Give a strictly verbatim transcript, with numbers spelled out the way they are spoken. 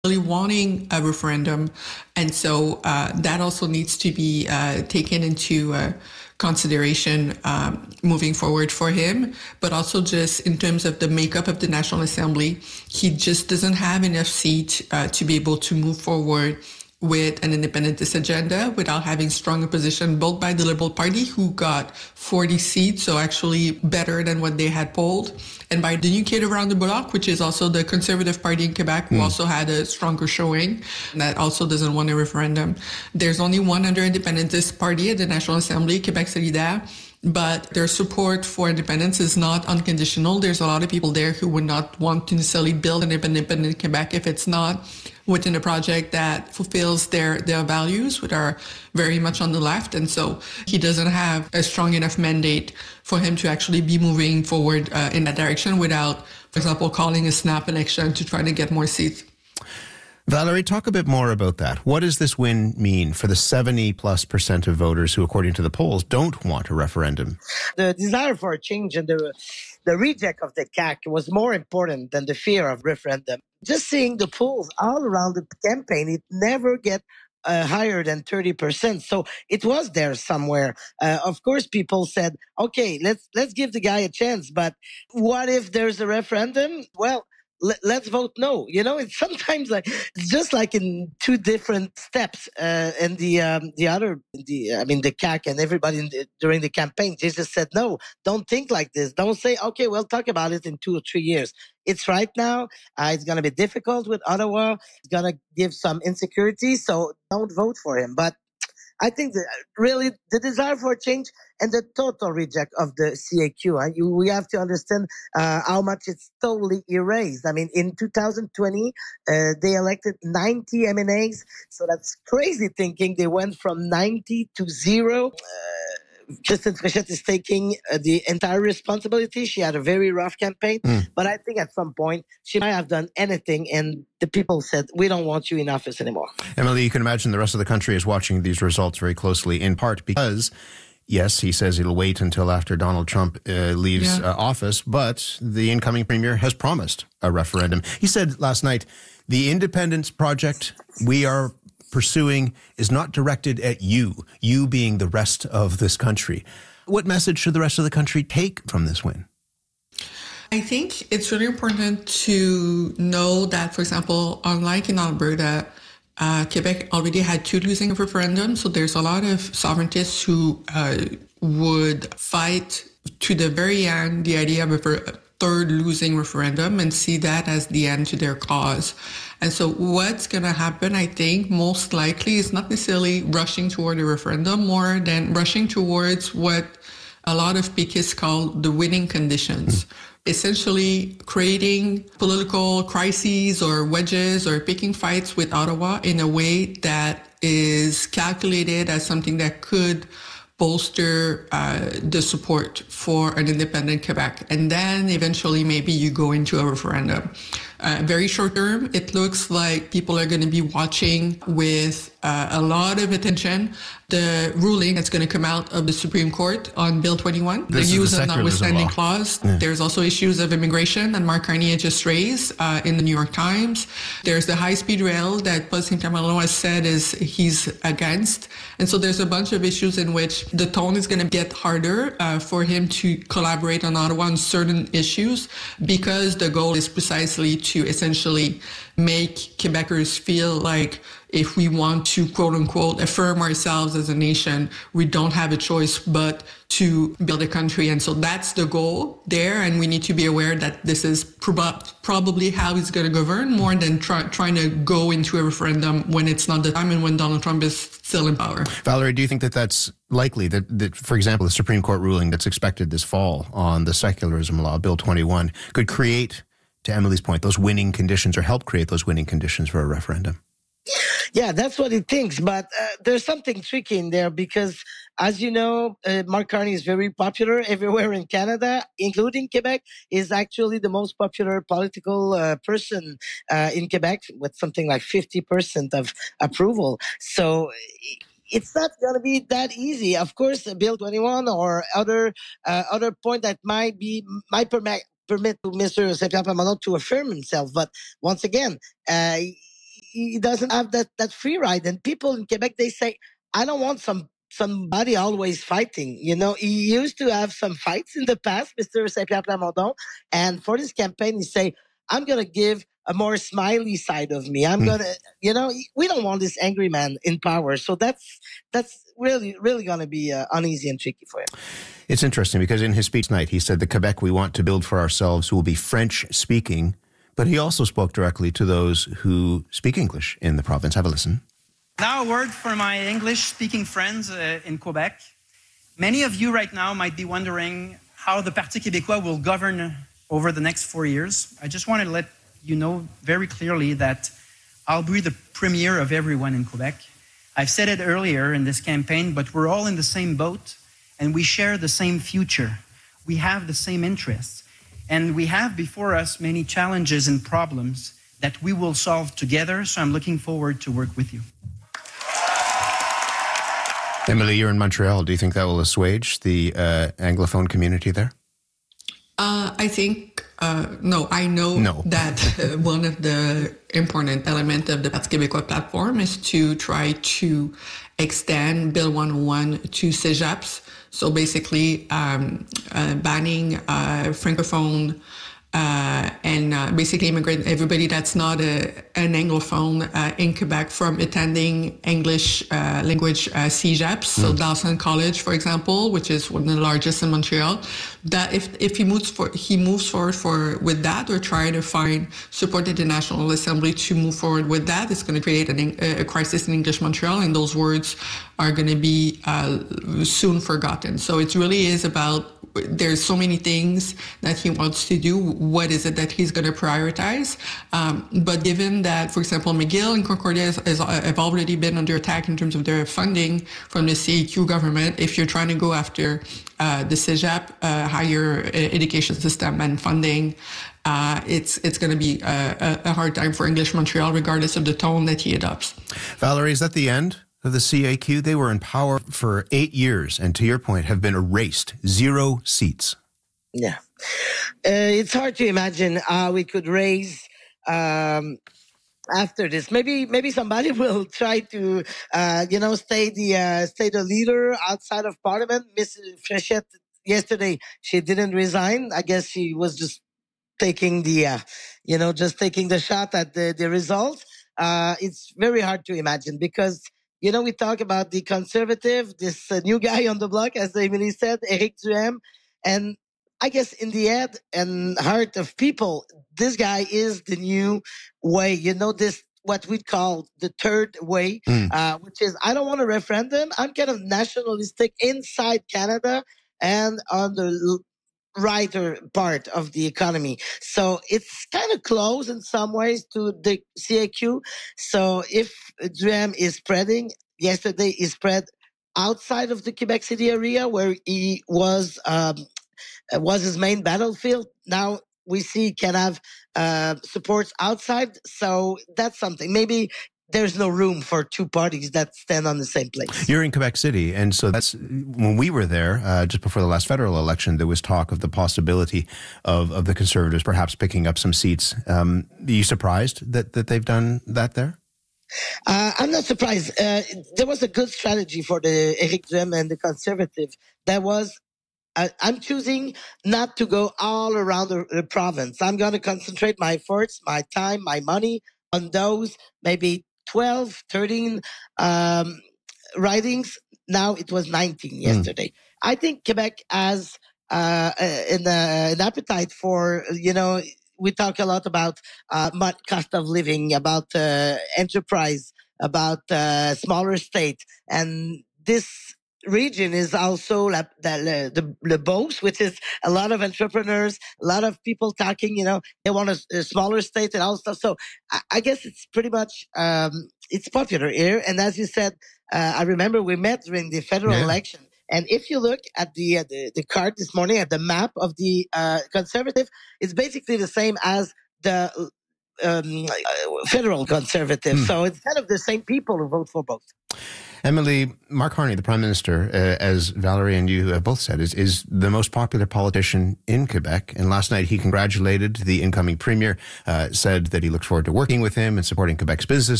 really wanting a referendum. And so uh, that also needs to be uh, taken into uh, consideration um, moving forward for him. But also just in terms of the makeup of the National Assembly, he just doesn't have enough seat uh, to be able to move forward with an independentist agenda without having strong opposition, both by the Liberal Party, who got forty seats, so actually better than what they had polled, and by the New Kid Around the Bloc, which is also the Conservative Party in Quebec, who mm. also had a stronger showing, that also doesn't want a referendum. There's only one other independentist party at the National Assembly, Québec Solidaire, but their support for independence is not unconditional. There's a lot of people there who would not want to necessarily build an independent Quebec if it's not within a project that fulfills their, their values, which are very much on the left. And so he doesn't have a strong enough mandate for him to actually be moving forward uh, in that direction without, for example, calling a snap election to try to get more seats. Valerie, talk a bit more about that. What does this win mean for the seventy plus percent of voters who, according to the polls, don't want a referendum? The desire for a change and the, the reject of the C A C was more important than the fear of referendum. Just seeing the polls all around the campaign, it never get uh, higher than thirty percent. So it was there somewhere. Uh, of course, people said, okay, let's let's give the guy a chance. But what if there's a referendum? Well, let's vote no. You know, it's sometimes like it's just like in two different steps. Uh, and the um, the other, the I mean, the C A C and everybody in the, during the campaign, they just said no. Don't think like this. Don't say okay. We'll talk about it in two or three years. It's right now. Uh, it's going to be difficult with Ottawa. It's going to give some insecurity. So don't vote for him. But I think that really the desire for change and the total reject of the C A Q. Huh? You, we have to understand uh, how much it's totally erased. I mean, in two thousand twenty, uh, they elected ninety M N As. So that's crazy thinking. They went from ninety to zero. Uh, Christine Fréchette is taking uh, the entire responsibility. She had a very rough campaign, mm. but I think at some point she might have done anything, and the people said, we don't want you in office anymore. Emily, you can imagine the rest of the country is watching these results very closely, in part because, yes, he says he'll wait until after Donald Trump uh, leaves yeah. uh, office, but the incoming premier has promised a referendum. He said last night, the independence project we are pursuing is not directed at you, you being the rest of this country. What message should the rest of the country take from this win? I think it's really important to know that, for example, unlike in Alberta, uh, Quebec already had two losing referendums. So there's a lot of sovereigntists who uh, would fight to the very end the idea of a third losing referendum and see that as the end to their cause. And so what's going to happen, I think, most likely is not necessarily rushing toward a referendum more than rushing towards what a lot of Péquistes call the winning conditions. Mm. Essentially creating political crises or wedges or picking fights with Ottawa in a way that is calculated as something that could bolster uh, the support for an independent Quebec. And then eventually maybe you go into a referendum. Uh, very short term, it looks like people are going to be watching with uh, a lot of attention the ruling that's going to come out of the Supreme Court on Bill twenty-one, this the use the of notwithstanding clause. Yeah. There's also issues of immigration that Mark Carney just raised uh, in the New York Times. There's the high-speed rail that Paul Saint-Pierre has said is he's against. And so there's a bunch of issues in which the tone is going to get harder uh, for him to collaborate on Ottawa on certain issues, because the goal is precisely to essentially make Quebecers feel like if we want to, quote unquote, affirm ourselves as a nation, we don't have a choice but to build a country. And so that's the goal there. And we need to be aware that this is prob- probably how he's going to govern more than try- trying to go into a referendum when it's not the time and when Donald Trump is still in power. Valerie, do you think that that's likely that, that, for example, the Supreme Court ruling that's expected this fall on the secularism law, Bill twenty-one, could create, to Emily's point, those winning conditions or help create those winning conditions for a referendum? Yeah, that's what he thinks. But uh, there's something tricky in there because, as you know, uh, Mark Carney is very popular everywhere in Canada, including Quebec. Is actually the most popular political uh, person uh, in Quebec with something like fifty percent of approval. So it's not going to be that easy. Of course, Bill twenty-one or other uh, other point that might be might permit permit to Mister Saint-Pierre Plamondon to affirm himself. But once again, uh, he doesn't have that, that free ride. And people in Quebec, they say, I don't want some somebody always fighting. You know, he used to have some fights in the past, Mister Saint-Pierre Plamondon. And for this campaign, he say, I'm going to give a more smiley side of me. I'm mm. going to, you know, we don't want this angry man in power. So that's that's really, really going to be uh, uneasy and tricky for him. It's interesting because in his speech tonight, he said the Quebec we want to build for ourselves will be French-speaking, but he also spoke directly to those who speak English in the province. Have a listen. Now a word for my English-speaking friends uh, in Quebec. Many of you right now might be wondering how the Parti Québécois will govern over the next four years. I just wanted to let you know very clearly that I'll be the premier of everyone in Quebec. I've said it earlier in this campaign, but we're all in the same boat and we share the same future. We have the same interests. And we have before us many challenges and problems that we will solve together. So I'm looking forward to work with you. Emily, you're in Montreal. Do you think that will assuage the uh, Anglophone community there? Uh, I think, uh, no, I know no. that uh, one of the important elements of the Parti Québécois platform is to try to extend Bill one oh one to cégeps. So basically um, uh, banning uh, Francophone uh, and uh, basically immigrant, everybody that's not a, an Anglophone uh, in Quebec from attending English uh, language uh, cégeps. So mm. Dawson College, for example, which is one of the largest in Montreal, that if if he moves for he moves forward for with that, or trying to find support at the National Assembly to move forward with that, it's going to create an, a crisis in English Montreal, and those words are going to be uh, soon forgotten. So it really is about, there's so many things that he wants to do. What is it that he's going to prioritize? Um, but given that, for example, McGill and Concordia has, has, have already been under attack in terms of their funding from the C A Q government, if you're trying to go after uh, the cégep, uh, higher education system and funding, uh, it's it's going to be a, a hard time for English Montreal, regardless of the tone that he adopts. Valerie, is that the end of the C A Q? They were in power for eight years and, to your point, have been erased. Zero seats. Yeah. Uh, it's hard to imagine how we could raise um, after this. Maybe maybe somebody will try to, uh, you know, stay the uh, stay the leader outside of Parliament. Miss Fréchette, yesterday, she didn't resign. I guess she was just taking the, uh, you know, just taking the shot at the, the result. Uh, it's very hard to imagine because, you know, we talk about the conservative, this uh, new guy on the block, as Emily said, Éric Duhaime. And I guess in the head and heart of people, this guy is the new way, you know, this, what we call the third way, mm. uh, which is, I don't want a referendum. I'm kind of nationalistic inside Canada and on the righter part of the economy. So it's kind of close in some ways to the C A Q. So if Duhaime is spreading, yesterday he spread outside of the Quebec City area where he was um, was his main battlefield. Now we see he can have uh, supports outside. So that's something. Maybe there's no room for two parties that stand on the same place. You're in Quebec City, and so that's when we were there, uh, just before the last federal election, there was talk of the possibility of, of the Conservatives perhaps picking up some seats. Um, are you surprised that, that they've done that there? Uh, I'm not surprised. Uh, there was a good strategy for the Éric Duhaime and the Conservative. That was, uh, I'm choosing not to go all around the, the province. I'm going to concentrate my efforts, my time, my money on those maybe twelve, thirteen um, ridings. Now it was nineteen yesterday. Mm. I think Quebec has uh, an, uh, an appetite for, you know, we talk a lot about uh, cost of living, about uh, enterprise, about uh, smaller state. And this region is also la, the, the, the Beauce, which is a lot of entrepreneurs, a lot of people talking, you know, they want a, a smaller state and all stuff. So I, I guess it's pretty much, um, it's popular here. And as you said, uh, I remember we met during the federal yeah. election. And if you look at the, uh, the the card this morning, at the map of the uh, Conservative, it's basically the same as the um, federal Conservative. Mm. So it's kind of the same people who vote for both. Emily, Mark Harney, the Prime Minister, uh, as Valerie and you have both said, is, is the most popular politician in Quebec. And last night he congratulated the incoming Premier, uh, said that he looked forward to working with him and supporting Quebec's business